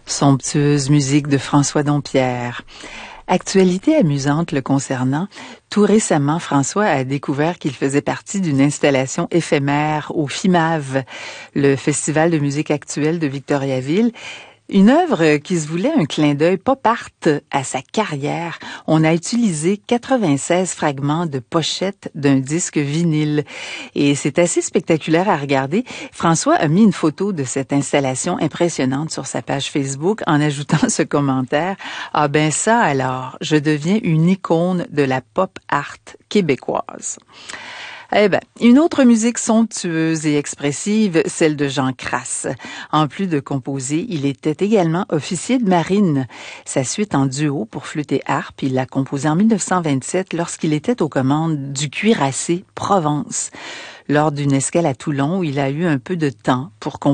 Somptueuse musique de François Dompierre. Actualité amusante le concernant, tout récemment, François a découvert qu'il faisait partie d'une installation éphémère au FIMAV, le Festival de musique actuelle de Victoriaville. Une œuvre qui se voulait un clin d'œil pop art à sa carrière. On a utilisé 96 fragments de pochette d'un disque vinyle. Et c'est assez spectaculaire à regarder. François a mis une photo de cette installation impressionnante sur sa page Facebook en ajoutant ce commentaire. Ah ben ça alors, je deviens une icône de la pop art québécoise. Eh ben, une autre musique somptueuse et expressive, celle de Jean Crasse. En plus de composer, il était également officier de marine. Sa suite en duo pour flûte et harpe, il l'a composée en 1927 lorsqu'il était aux commandes du Cuirassé Provence. Lors d'une escale à Toulon où il a eu un peu de temps pour composer